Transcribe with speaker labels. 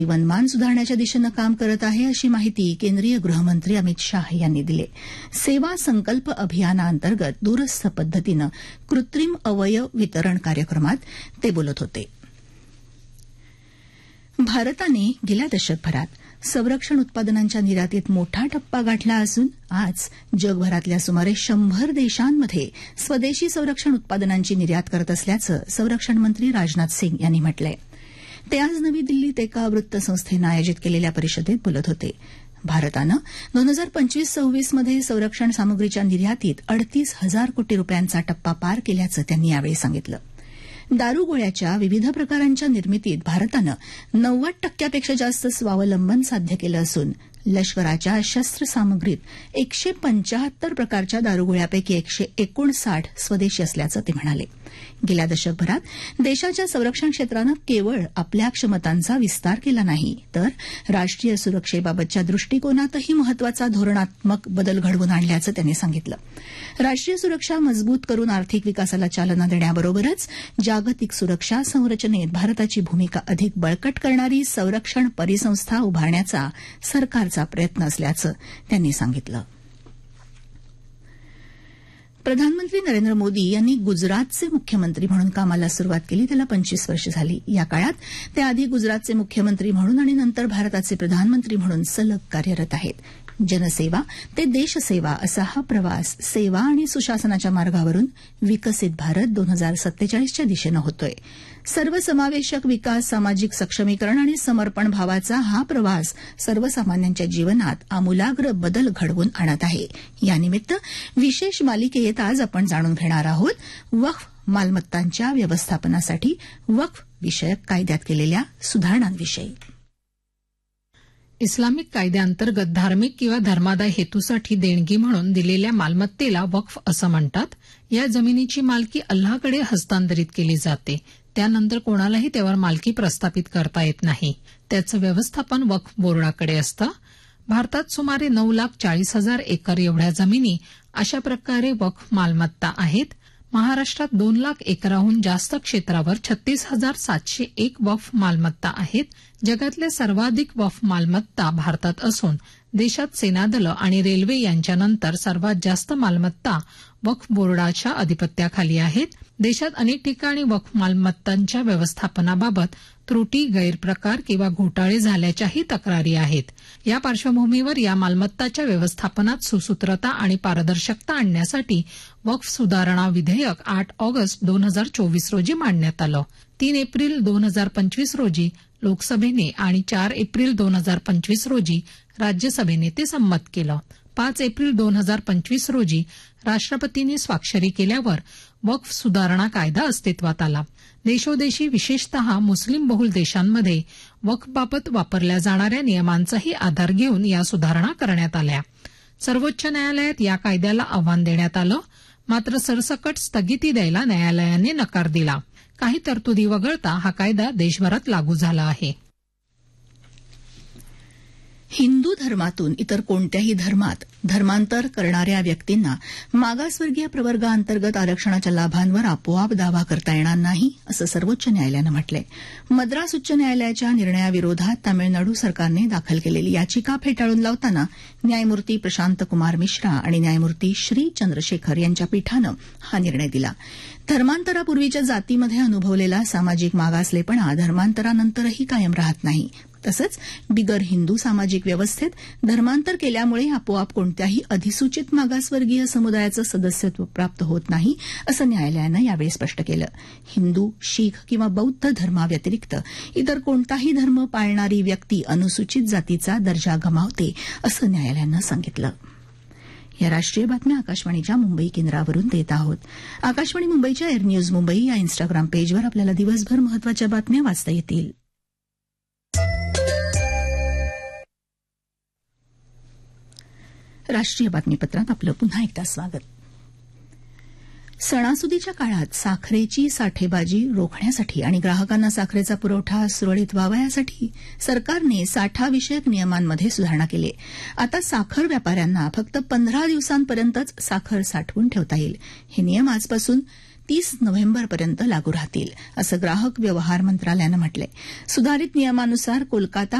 Speaker 1: जीवनमान सुधारण्याच्या दिशेनं काम करत आहे अशी माहिती केंद्रीय गृहमंत्री अमित शाह यांनी दिली. सेवा संकल्प अभियानाअंतर्गत दूरस्थ पद्धतीनं कृत्रिम अवयव वितरण कार्यक्रमात ते बोलत होते. भारताने गेल्या दशकभरात संरक्षण उत्पादनांच्या निर्यातीत मोठा टप्पा गाठला असून आज जगभरातल्या सुमारे 100 देशांमध्ये स्वदेशी संरक्षण उत्पादनांची निर्यात करत असल्याचं संरक्षण मंत्री राजनाथ सिंग यांनी म्हटलंय. ते आज नवी दिल्लीत एका वृत्तसंस्थेनं आयोजित केलेल्या परिषदेत बोलत होते. भारतानं 2025-26 मध्ये संरक्षण सामुग्रीच्या निर्यातीत 38,000 कोटी रुपयांचा टप्पा पार केल्याचं त्यांनी यावेळी सांगितलं. दारुगोळ्याच्या विविध प्रकारांच्या निर्मितीत भारतानं 90% जास्त स्वावलंबन साध्य केलं असून लष्कराच्या शस्त्रसामुग्रीत 175 प्रकारच्या दारुगोळ्यापैकी 159 स्वदेशी असल्याचं ते म्हणाले. गेल्या दशकभरात देशाच्या संरक्षण क्षेत्रानं केवळ आपल्या क्षमतांचा विस्तार केला नाही तर राष्ट्रीय सुरक्षेबाबतच्या दृष्टिकोनातही महत्वाचा धोरणात्मक बदल घडवून आणल्याचं त्यांनी सांगितलं. राष्ट्रीय सुरक्षा मजबूत करून आर्थिक विकासाला चालना देण्याबरोबरच जागतिक सुरक्षा संरचनेत भारताची भूमिका अधिक बळकट करणारी संरक्षण परिसंस्था उभारण्याचा सरकारचा प्रयत्न असल्याचं त्यांनी सांगितलं. प्रधानमंत्री नरेंद्र मोदी यांनी गुजरातचे मुख्यमंत्री म्हणून कामाला सुरुवात केली. त्याला 25 वर्ष झाली. या काळात ते आधी गुजरातचे मुख्यमंत्री म्हणून आणि नंतर भारताचे प्रधानमंत्री म्हणून सलग कार्यरत आहेत. जनसेवा ते देशसेवा असा हा प्रवास सेवा आणि सुशासनाच्या मार्गावरून विकसित भारत 2047च्या दिशेनं होतोय. सर्वसमावेशक विकास, सामाजिक सक्षमीकरण आणि समर्पण भावाचा हा प्रवास सर्वसामान्यांच्या जीवनात आमूलाग्र बदल घडवून आणत आहे. यानिमित्त विशेष मालिकेत आज आपण जाणून घेणार आहोत वक्फ मालमत्तांच्या व्यवस्थापनासाठी वक्फ विषयक कायद्यात केलेल्या सुधारणांविषयी.
Speaker 2: इस्लामिक कायद्याअंतर्गत धार्मिक किंवा धर्मादाय हेतूसाठी देणगी म्हणून दिलेल्या मालमत्तेला वक्फ असं म्हणतात. या जमिनीची मालकी अल्लाहकडे हस्तांतरित केली जाते. त्यानंतर कोणालाही त्यावर मालकी प्रस्थापित करता येत नाही. त्याचं व्यवस्थापन वक्फ बोर्डाकडे असतं. भारतात सुमारे 9,40,000 एकर एवढ्या जमिनी अशा प्रकारे वक्फ मालमत्ता आहेत. महाराष्ट्रात 2,00,000 एकराहून जास्त क्षेत्रावर 36,701 वक्फ मालमत्ता आहेत. जगातल्या सर्वाधिक वक्फ मालमत्ता भारतात असून देशात सेनादलं आणि रेल्वे यांच्यानंतर सर्वात जास्त मालमत्ता वक्फ बोर्डाच्या अधिपत्याखाली आहेत. देशात अनेक ठिकाणी वक्फ मालमत्तांच्या व्यवस्थापनाबाबत त्रुटी, गैरप्रकार किंवा घोटाळे झाल्याच्याही तक्रारी आहेत. या पार्श्वभूमीवर या मालमत्ताच्या व्यवस्थापनात सुसूत्रता आणि पारदर्शकता आणण्यासाठी वक्फ सुधारणा विधेयक 8 ऑगस्ट 2024 रोजी मांडण्यात आलं. 3 एप्रिल 2025 रोजी लोकसभेने आणि 4 एप्रिल 2025 रोजी राज्यसभेने ते संमत केलं. 5 एप्रिल 2025 रोजी राष्ट्रपतींनी स्वाक्षरी केल्यावर वक्फ सुधारणा कायदा अस्तित्वात आला. देशोदेशी विशेषतः मुस्लिम बहुल देशांमध्ये वक्फबाबत वापरल्या जाणाऱ्या नियमांचाही आधार घेऊन या सुधारणा करण्यात आल्या. सर्वोच्च न्यायालयात या कायद्याला आव्हान देण्यात आलं. मात्र सरसकट स्थगिती द्यायला न्यायालयाने नकार दिला. काही तरतुदी वगळता हा कायदा देशभरात लागू झाला आहे.
Speaker 1: हिंदू धर्मातून इतर कोणत्याही धर्मात धर्मांतर करणाऱ्या व्यक्तींना मागासवर्गीय प्रवर्गाअंतर्गत आरक्षणाच्या लाभांवर आपोआप दावा करता येणार नाही असं सर्वोच्च न्यायालयानं म्हटलंय. मद्रास उच्च न्यायालयाच्या निर्णयाविरोधात तामिळनाडू सरकारने दाखल केलेली याचिका फेटाळून लावताना न्यायमूर्ती प्रशांत कुमार मिश्रा आणि न्यायमूर्ती श्री चंद्रशेखर यांच्या पीठानं हा निर्णय दिला. धर्मांतरापूर्वीच्या जातीमध्ये अनुभवलेला सामाजिक मागासलेपणा धर्मांतरानंतरही कायम राहत नाही. तसंच बिगर हिंदू सामाजिक व्यवस्थेत धर्मांतर केल्यामुळे आपोआप कोणत्याही अधिसूचित मागासवर्गीय समुदायाचं सदस्यत्व प्राप्त होत नाही असं न्यायालयानं यावेळी स्पष्ट केलं. हिंदू, शीख किंवा बौद्ध धर्माव्यतिरिक्त इतर कोणताही धर्म पाळणारी व्यक्ती अनुसूचित जातीचा दर्जा गमावते असं न्यायालयानं सांगितलं. या राष्ट्रीय बातम्या आकाशवाणीच्या मुंबई केंद्रावरून देत आहोत. आकाशवाणी मुंबईच्या एअर न्यूज मुंबई या इन्स्टाग्राम पेजवर आपल्याला दिवसभर महत्वाच्या बातम्या वाचता येतील. राष्ट्रीय बातमीपत्रात आपलं पुन्हा एकदा स्वागत. सणासुदीच्या काळात साखरेची साठेबाजी रोखण्यासाठी आणि ग्राहकांना साखरेचा पुरवठा सुरळीत व्हावा यासाठी सरकारने साठाविषयक नियमांमध्ये सुधारणा केली आहे. आता साखर व्यापाऱ्यांना फक्त 15 दिवसांपर्यंतच साखर साठवून ठेवता येईल. हे नियम आजपासून 30 नोव्हेंबरपर्यंत लागू राहतील असं ग्राहक व्यवहार मंत्रालयानं म्हटलंय. सुधारित नियमानुसार कोलकाता